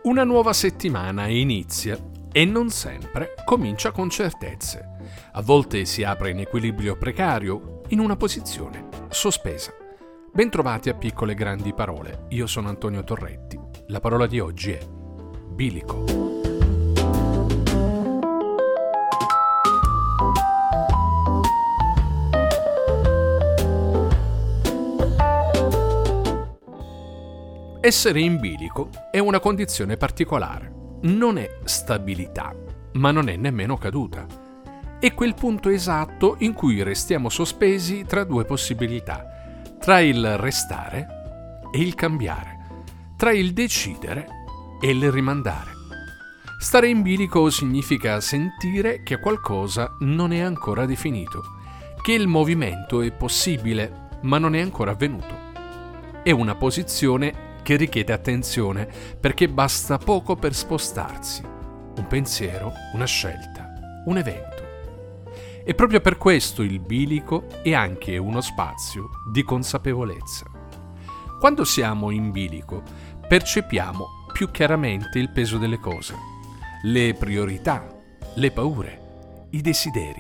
Una nuova settimana inizia e non sempre comincia con certezze. A volte si apre in equilibrio precario, in una posizione sospesa. Bentrovati a Piccole Grandi Parole. Io sono Antonio Torretti. La parola di oggi è bilico. Essere in bilico è una condizione particolare. Non è stabilità, ma non è nemmeno caduta. È quel punto esatto in cui restiamo sospesi tra due possibilità, tra il restare e il cambiare, tra il decidere e il rimandare. Stare in bilico significa sentire che qualcosa non è ancora definito, che il movimento è possibile, ma non è ancora avvenuto. È una posizione che richiede attenzione perché basta poco per spostarsi. Un pensiero, una scelta, un evento. E proprio per questo il bilico è anche uno spazio di consapevolezza. Quando siamo in bilico percepiamo più chiaramente il peso delle cose, le priorità, le paure, i desideri.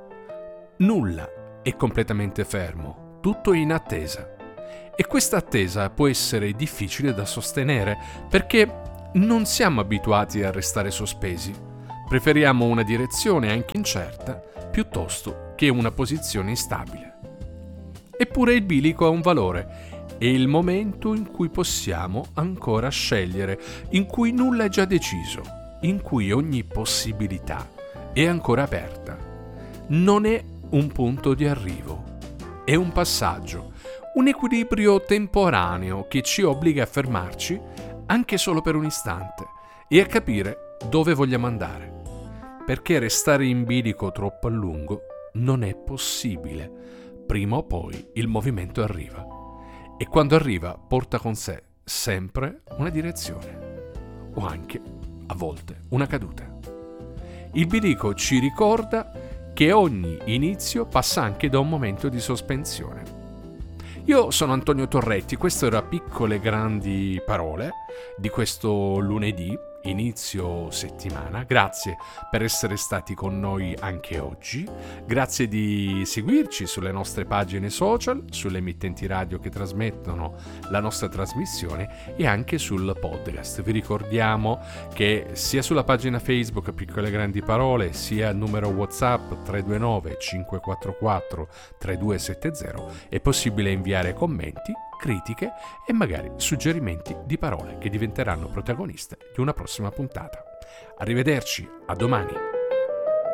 Nulla è completamente fermo, tutto è in attesa. E questa attesa può essere difficile da sostenere perché non siamo abituati a restare sospesi. Preferiamo una direzione anche incerta piuttosto che una posizione instabile. Eppure il bilico ha un valore. È il momento in cui possiamo ancora scegliere, in cui nulla è già deciso, in cui ogni possibilità è ancora aperta. Non è un punto di arrivo, è un passaggio. Un equilibrio temporaneo che ci obbliga a fermarci anche solo per un istante e a capire dove vogliamo andare. Perché restare in bilico troppo a lungo non è possibile. Prima o poi il movimento arriva. E quando arriva porta con sé sempre una direzione. O anche, a volte, una caduta. Il bilico ci ricorda che ogni inizio passa anche da un momento di sospensione. Io sono Antonio Torretti, questo era Piccole Grandi Parole di questo lunedì, inizio settimana. Grazie per essere stati con noi anche oggi, grazie di seguirci sulle nostre pagine social, sulle emittenti radio che trasmettono la nostra trasmissione e anche sul podcast. Vi ricordiamo che sia sulla pagina Facebook Piccole Grandi Parole, sia il numero WhatsApp 329 544 3270 è possibile inviare commenti, critiche e magari suggerimenti di parole che diventeranno protagoniste di una prossima puntata. Arrivederci, a domani!